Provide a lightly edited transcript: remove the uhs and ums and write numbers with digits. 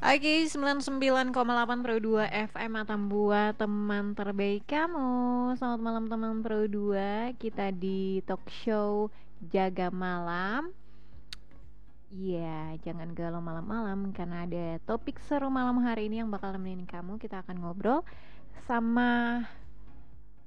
Oke, 99,8 Pro 2 FM atau buat teman terbaik kamu. Selamat malam teman Pro 2. Kita di talk show Jaga Malam. Iya, jangan galau malam-malam karena ada topik seru malam hari ini yang bakal nemenin kamu. Kita akan ngobrol sama